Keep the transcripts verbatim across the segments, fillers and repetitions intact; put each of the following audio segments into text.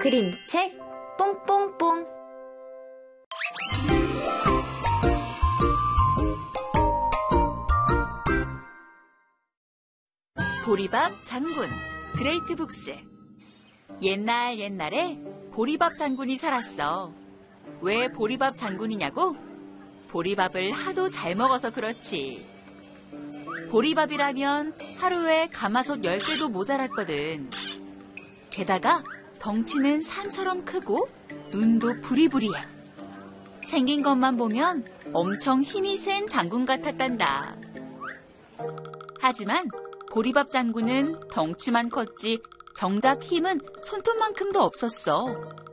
그림책 뽕뽕뽕. 보리밥 장군, 그레이트 북스. 옛날 옛날에 보리밥 장군이 살았어. 왜 보리밥 장군이냐고? 보리밥을 하도 잘 먹어서 그렇지. 보리밥이라면 하루에 가마솥 열 개도 모자랐거든. 게다가 덩치는 산처럼 크고 눈도 부리부리해. 생긴 것만 보면 엄청 힘이 센 장군 같았단다. 하지만 보리밥 장군은 덩치만 컸지 정작 힘은 손톱만큼도 없었어.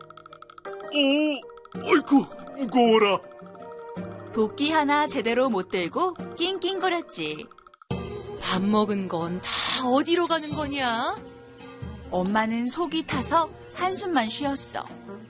오, 어이쿠, 무거워라. 도끼 하나 제대로 못 들고 낑낑거렸지. 밥 먹은 건 다 어디로 가는 거냐? 엄마는 속이 타서 한숨만 쉬었어.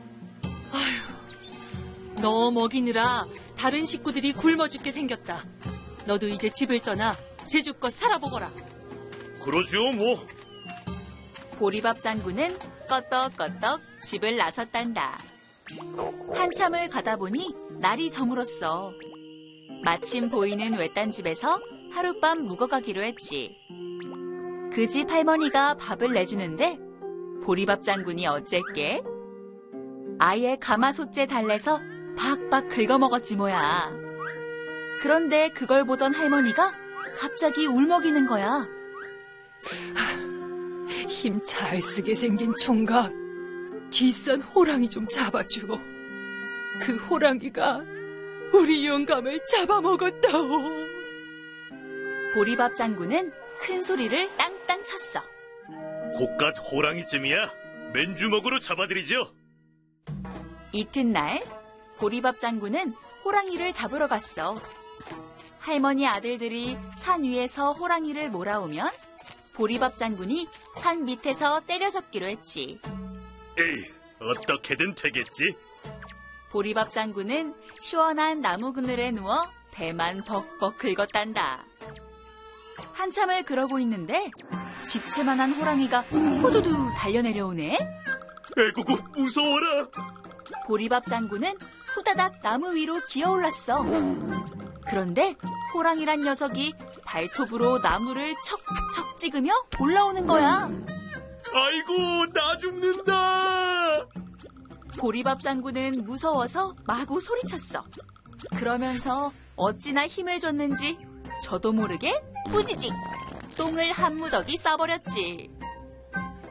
아휴, 너 먹이느라 다른 식구들이 굶어 죽게 생겼다. 너도 이제 집을 떠나 제주껏 살아보거라. 그러지요, 뭐. 보리밥 장군은 껐덕껐덕 집을 나섰단다. 한참을 가다 보니 날이 저물었어. 마침 보이는 외딴 집에서 하룻밤 묵어가기로 했지. 그 집 할머니가 밥을 내주는데 보리밥 장군이 어쨌게? 아예 가마솥째 달래서 박박 긁어먹었지 뭐야. 그런데 그걸 보던 할머니가 갑자기 울먹이는 거야. 힘 잘 쓰게 생긴 총각, 뒷산 호랑이 좀 잡아줘. 그 호랑이가 우리 영감을 잡아먹었다오. 보리밥 장군은 큰 소리를 땅땅 쳤어. 고깟 호랑이쯤이야. 맨주먹으로 잡아드리죠. 이튿날 보리밥 장군은 호랑이를 잡으러 갔어. 할머니 아들들이 산 위에서 호랑이를 몰아오면 보리밥 장군이 산 밑에서 때려잡기로 했지. 에이, 어떻게든 되겠지. 보리밥 장군은 시원한 나무 그늘에 누워 배만 벅벅 긁었단다. 한참을 그러고 있는데 집채만한 호랑이가 호두두 달려내려오네. 에구구, 무서워라. 보리밥 장군은 후다닥 나무 위로 기어올랐어. 그런데 호랑이란 녀석이 발톱으로 나무를 척척 찍으며 올라오는 거야. 아이고, 나 죽는다. 보리밥 장군은 무서워서 마구 소리쳤어. 그러면서 어찌나 힘을 줬는지 저도 모르게 뿌지직 똥을 한 무더기 싸버렸지.